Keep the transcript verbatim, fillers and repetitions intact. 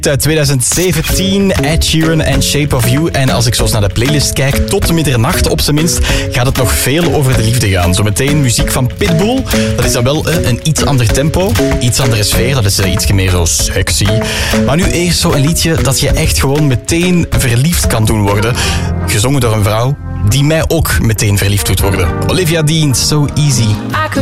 Uit twintig zeventien, Ed Sheeran en Shape of You. En als ik zo eens naar de playlist kijk, tot middernacht op zijn minst, gaat het nog veel over de liefde gaan. Zometeen muziek van Pitbull. Dat is dan wel eh, een iets ander tempo, iets andere sfeer. Dat is eh, iets meer zo sexy. Maar nu eerst zo een liedje dat je echt gewoon meteen verliefd kan doen worden. Gezongen door een vrouw die mij ook meteen verliefd doet worden. Olivia Dean, So Easy.